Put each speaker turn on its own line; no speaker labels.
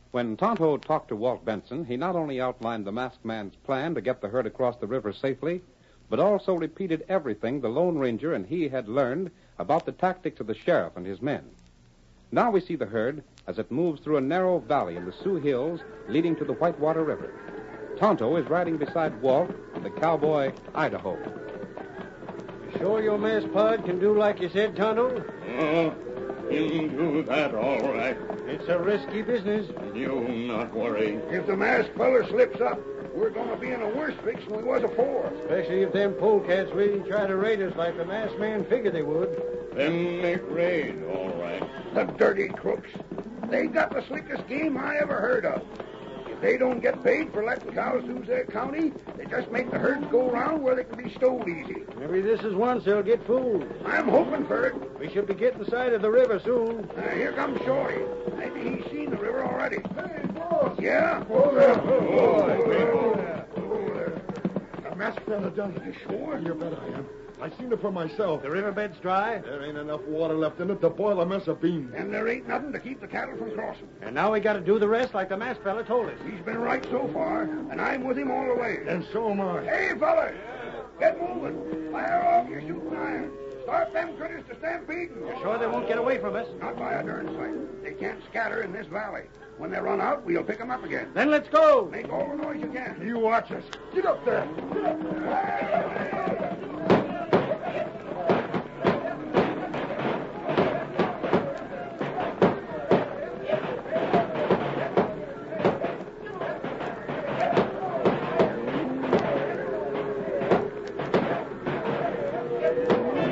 When Tonto talked to Walt Benson, he not only outlined the masked man's plan to get the herd across the river safely, but also repeated everything the Lone Ranger and he had learned about the tactics of the sheriff and his men. Now we see the herd as it moves through a narrow valley in the Sioux Hills leading to the Whitewater River. Tonto is riding beside Walt and the cowboy Idaho.
You sure your masked pard can do like you said, Tonto?
He'll do that all right.
It's a risky business.
You not worry.
If the masked feller slips up, we're going to be in a worse fix than we was afore.
Especially if them polecats really try to raid us like the masked man figured they would.
Then make raid, all right.
The dirty crooks. They got the slickest game I ever heard of. If they don't get paid for letting cows lose their county, they just make the herds go around where they can be stole easy.
Maybe this is once they'll get fooled.
I'm hoping for it.
We should be getting sight of the river soon.
Here comes Shorty. Maybe he's seen the river already.
Hey, boss!
Yeah?
Whoa there! The masked fella done it.
You sure?
You bet I am. I seen it for myself.
The riverbed's dry,
There ain't enough water left in it to boil a mess of beans.
And there ain't nothing to keep the cattle from crossing.
and now we got to do the rest like the masked fella told us.
He's been right so far, and I'm with him all the way.
And so am I.
Hey, fellas! Get moving. Fire off your shooting iron. Start them critters to stampeding.
You're sure they won't get away from us?
Not by a darn sight. They can't scatter in this valley. When they run out, we'll pick them up again.
Then let's go.
Make all the noise you can.
You watch us. Get up there. Get up there.